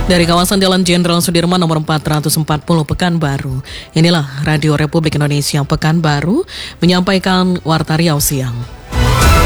Dari kawasan Jalan Jenderal Sudirman nomor 440 Pekanbaru, inilah Radio Republik Indonesia Pekanbaru menyampaikan Warta Riau Siang.